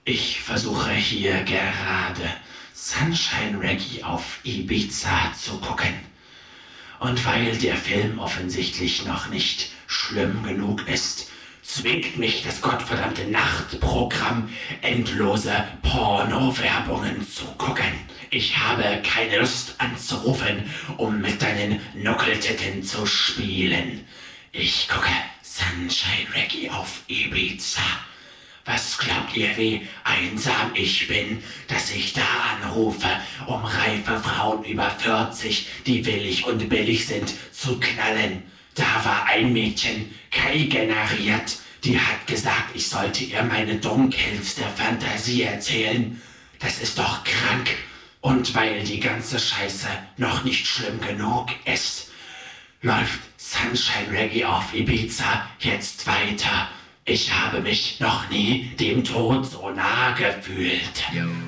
Ich versuche hier gerade Sunshine Reggae auf Ibiza zu gucken. Und weil der Film offensichtlich noch nicht schlimm genug ist, zwingt mich das gottverdammte Nachtprogramm, endlose Porno-Werbungen zu gucken. Ich habe keine Lust anzurufen, um mit deinen Nuckeltitten zu spielen. Ich gucke Sunshine Reggae auf Ibiza. Was glaubt ihr, wie einsam ich bin, dass ich da anrufe, um reife Frauen über 40, die willig und billig sind, zu knallen? Da war ein Mädchen, Kai generiert, die hat gesagt, ich sollte ihr meine dunkelste Fantasie erzählen. Das ist doch krank. Und weil die ganze Scheiße noch nicht schlimm genug ist, läuft Sunshine Reggae auf Ibiza jetzt weiter. Ich habe mich noch nie dem Tod so nah gefühlt.